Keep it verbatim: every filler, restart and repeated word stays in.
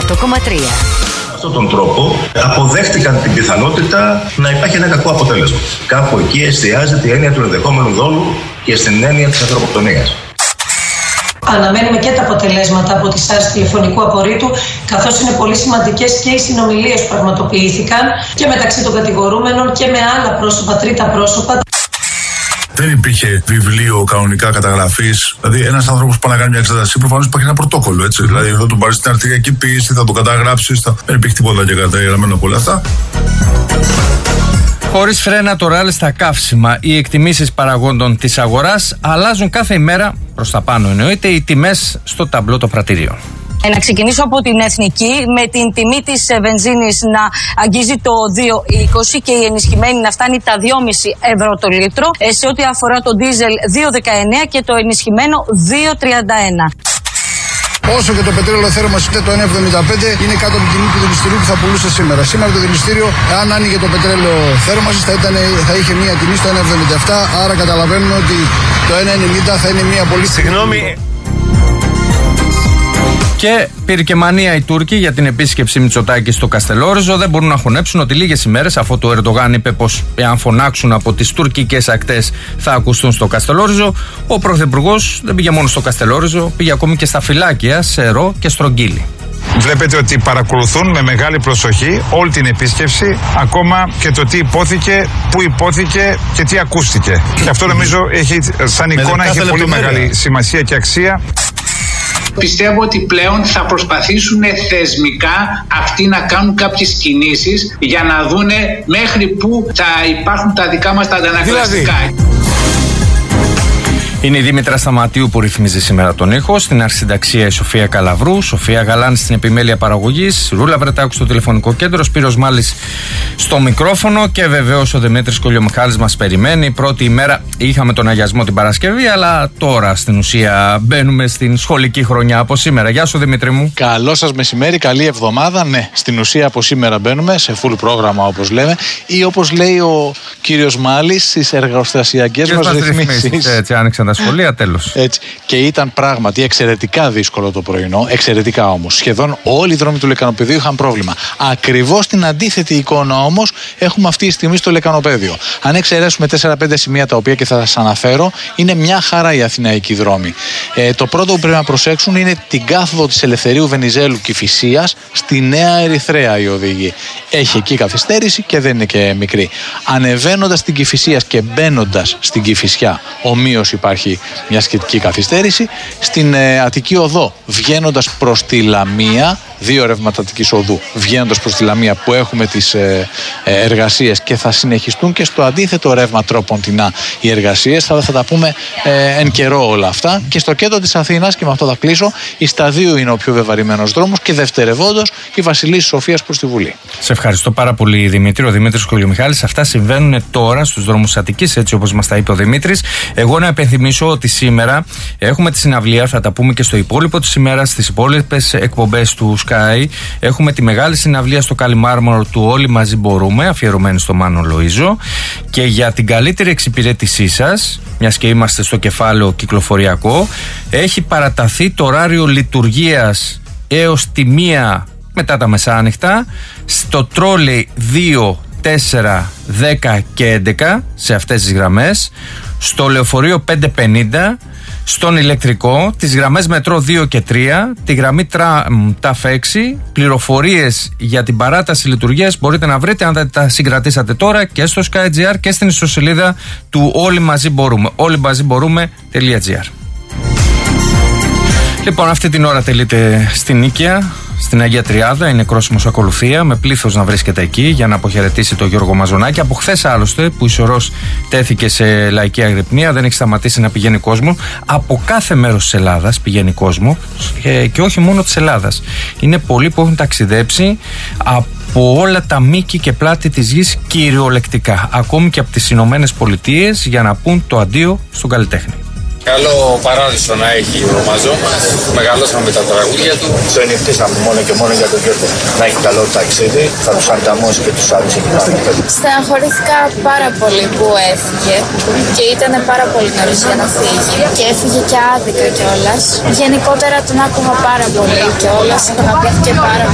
οκτώ κόμμα τρία. Με αυτόν τον τρόπο αποδέχτηκαν την πιθανότητα να υπάρχει ένα κακό αποτέλεσμα. Κάπου εκεί εστιάζεται η έννοια του ενδεχόμενου δόλου και στην έννοια της ανθρωποκτονίας. Αναμένουμε και τα αποτελέσματα από τη ΣΑΡΣ τηλεφωνικού απορρίτου, καθώς είναι πολύ σημαντικές και οι συνομιλίες που πραγματοποιήθηκαν και μεταξύ των κατηγορούμενων και με άλλα πρόσωπα, τρίτα πρόσωπα. Δεν υπήρχε βιβλίο κανονικά καταγραφής. Δηλαδή, ένας άνθρωπος που πάει να κάνει μια εξέταση, προφανώς υπάρχει ένα πρωτόκολλο. Έτσι. Δηλαδή, θα του πάρει την αρτηριακή πίεση, θα το καταγράψει. Θα... Δεν υπήρχε τίποτα και καταγραμμένο από όλα αυτά. Χωρίς φρένα το ράλι στα καύσιμα, οι εκτιμήσεις παραγόντων της αγοράς αλλάζουν κάθε ημέρα προς τα πάνω. Εννοείται οι τιμές στο ταμπλό των πρατηρίων. Ε, να ξεκινήσω από την εθνική, με την τιμή της βενζίνης να αγγίζει το δύο είκοσι και η ενισχυμένη να φτάνει τα δυόμισι ευρώ το λίτρο. Ε, σε ό,τι αφορά το ντίζελ δύο δεκαεννέα και το ενισχυμένο δύο τριάντα ένα. Όσο και το πετρέλαιο θέρμανσης το ένα εβδομήντα πέντε είναι κάτω από την τιμή του δηληστηρίου που θα πουλούσε σήμερα. Σήμερα το δηληστήριο, αν άνοιγε το πετρέλαιο θέρμανσης, θα, θα είχε μία τιμή στο ένα εβδομήντα επτά. Άρα καταλαβαίνουμε ότι το ένα ενενήντα θα είναι μία πολύ. Συγγνώμη. Και πυρκεμανία οι Τούρκοι για την επίσκεψη Μητσοτάκη στο Καστελόριζο. Δεν μπορούν να χωνέψουν ότι λίγες ημέρες αφού το Ερντογάν είπε πως εάν φωνάξουν από τις τουρκικές ακτές θα ακουστούν στο Καστελόριζο, ο Πρωθυπουργός δεν πήγε μόνο στο Καστελόριζο, πήγε ακόμη και στα φυλάκια Σερό και Στρογγύλη. Βλέπετε ότι παρακολουθούν με μεγάλη προσοχή όλη την επίσκεψη, ακόμα και το τι υπόθηκε, πού υπόθηκε και τι ακούστηκε. Και αυτό νομίζω έχει, σαν εικόνα έχει πολύ μεγάλη σημασία και αξία. Πιστεύω ότι πλέον θα προσπαθήσουν θεσμικά αυτοί να κάνουν κάποιες κινήσεις για να δούνε μέχρι πού θα υπάρχουν τα δικά μας τα αντανακλαστικά. Δηλαδή. Είναι η Δήμητρα Σταματίου που ρυθμίζει σήμερα τον ήχο. Στην αρχισυνταξία η Σοφία Καλαβρού, Σοφία Γαλάνη στην επιμέλεια παραγωγής, Ρούλα Βρετάκου στο τηλεφωνικό κέντρο, Σπύρος Μάλης στο μικρόφωνο και βεβαίως ο Δημήτρης Κολιομιχάλης μας περιμένει. Πρώτη ημέρα είχαμε τον αγιασμό την Παρασκευή, αλλά τώρα στην ουσία μπαίνουμε στην σχολική χρονιά από σήμερα. Γεια σου Δημήτρη μου. Καλό σας μεσημέρι, καλή εβδομάδα. Ναι, στην ουσία από σήμερα μπαίνουμε σε full πρόγραμμα όπως λέμε, ή όπως λέει ο κύριος Μάλης στις εργοστασιακές μας ρυθμίσεις. Έτσι άνοιξαν τα σχολεία, τέλος. Έτσι. Και ήταν πράγματι εξαιρετικά δύσκολο το πρωινό, εξαιρετικά όμως. Σχεδόν όλοι οι δρόμοι του Λεκανοπεδίου είχαν πρόβλημα. Ακριβώς την αντίθετη εικόνα όμως έχουμε αυτή τη στιγμή στο Λεκανοπέδιο. Αν εξαιρέσουμε τέσσερα πέντε σημεία τα οποία και θα σας αναφέρω, είναι μια χαρά η αθηναϊκή δρόμη. Ε, το πρώτο που πρέπει να προσέξουν είναι την κάθοδο της Ελευθερίου Βενιζέλου Κηφισίας στη Νέα Ερυθρέα η οδηγή. Έχει εκεί καθυστέρηση και δεν είναι και μικρή. Ανεβαίνοντας την Κηφισίας και μπαίνοντας στην Κηφισιά, ομοίως υπάρχει μια σχετική καθυστέρηση. Στην ε, Αττική Οδό, βγαίνοντας προς τη Λαμία, δύο ρεύματα Αττικής Οδού, βγαίνοντας προς τη Λαμία που έχουμε τις ε, ε, εργασίες και θα συνεχιστούν και στο αντίθετο ρεύμα Τρόποντινά οι εργασίες. Θα, θα τα πούμε ε, εν καιρό όλα αυτά. Και στο κέντρο της Αθήνας, και με αυτό θα κλείσω, η Σταδίου είναι ο πιο βεβαρημένος δρόμος και δευτερευόντως η Βασιλής Σοφίας προς τη Βουλή. Σε ευχαριστώ πάρα πολύ Δημήτρη. Ο Δημήτρης Κολιομιχάλης. Αυτά συμβαίνουν τώρα στους δρόμους Αττικής, έτσι όπως μας τα είπε ο Δημήτρης. Εγώ να επενθυμίσω ότι σήμερα έχουμε τη συναυλία, θα τα πούμε και στο υπόλοιπο της ημέρας, στις υπόλοιπες εκπομπές του Sky. Έχουμε τη μεγάλη συναυλία στο Καλιμάρμαρο του Όλοι Μαζί Μπορούμε, αφιερωμένη στο Μάνο Λοΐζο. Και για την καλύτερη εξυπηρέτησή σας, μιας και είμαστε στο κεφάλαιο κυκλοφοριακό, έχει παραταθεί το ωράριο λειτουργίας έως τη μία μετά τα μεσάνυχτα στο τρόλεϊ δύο, τέσσερα, δέκα και έντεκα σε αυτές τις γραμμές, στο λεωφορείο πεντακόσια πενήντα, στον ηλεκτρικό, τις γραμμές μετρό δύο και τρία, τη γραμμή τραμ ταφ έξι. Πληροφορίες για την παράταση λειτουργίας μπορείτε να βρείτε, αν δεν τα συγκρατήσατε τώρα, και στο Sky.gr και στην ιστοσελίδα του Όλοι Μαζί Μπορούμε, όλοι μαζί μπορούμε.gr. Λοιπόν, αυτή την ώρα τελείται στην Νίκαια, στην Αγία Τριάδα, η νεκρόσιμος ακολουθία, με πλήθος να βρίσκεται εκεί για να αποχαιρετήσει τον Γιώργο Μαζονάκη. Από χθες άλλωστε, που η Σωρός τέθηκε σε λαϊκή αγρυπνία, δεν έχει σταματήσει να πηγαίνει κόσμο. Από κάθε μέρος της Ελλάδας πηγαίνει κόσμο, και όχι μόνο της Ελλάδας. Είναι πολλοί που έχουν ταξιδέψει από όλα τα μήκη και πλάτη της γης, κυριολεκτικά, ακόμη και από τις Ηνωμένες Πολιτείες, για να πούν το αντίο στον καλλιτέχνη. Καλό παράδεισο να έχει ο Μαζό. Μεγαλώσαμε με τα τραγούδια του. Το ενυπτήσαμε μόνο και μόνο για τον Γιώργο να έχει καλό ταξίδι. Θα τους ανταμώσει και τους άλλους εκεί πάνω. Στεναχωρήθηκα πάρα πολύ που έφυγε και ήταν πάρα πολύ νωρίς για να φύγει. Και έφυγε και άδικα κιόλας. Γενικότερα τον άκουγα πάρα πολύ κιόλας. Τον ακούγε πάρα πολύ.